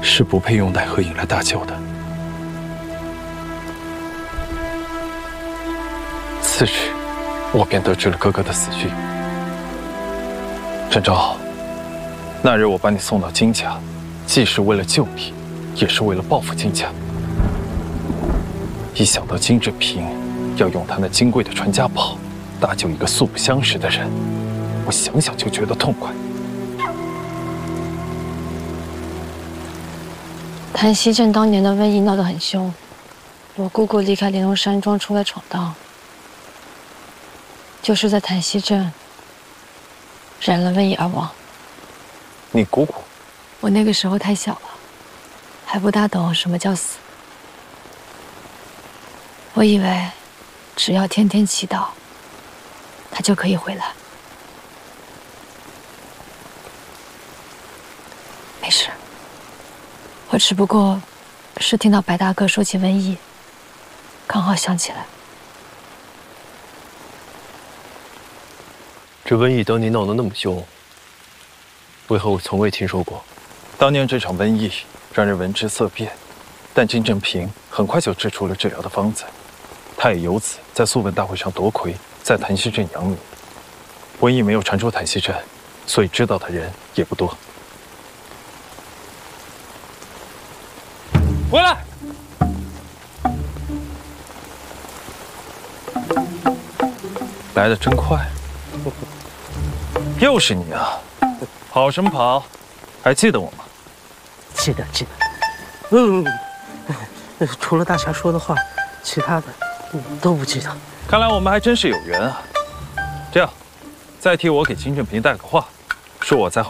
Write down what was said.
是不配用奈何饮来搭救的。次日，我便得知了哥哥的死讯。展昭，那日我把你送到金家，既是为了救你，也是为了报复金家。一想到金振平要用他那金贵的传家宝搭救一个素不相识的人，我想想就觉得痛快。 谭溪镇当年的瘟疫闹得很凶，我姑姑离开玲珑山庄出来闯荡，就是在谭溪镇染了瘟疫而亡。 你姑姑？ 我那个时候太小了，还不大懂什么叫死。我以为只要天天祈祷，她就可以回来。没事，我只不过是听到白大哥说起瘟疫，刚好想起来。 这瘟疫当年闹得那么凶，为何我从未听说过？ 当年这场瘟疫让人闻之色变，但金振平很快就制出了治疗的方子，他也由此在素问大会上夺魁，在谭溪镇扬名。瘟疫没有传出谭溪镇，所以知道的人也不多。回来！来得真快，又是你啊！跑什么跑？还记得我吗？ 记得。除了大侠说的话，其他的都不记得。 看来我们还真是有缘啊！这样，再替我给金振平带个话，说我在后。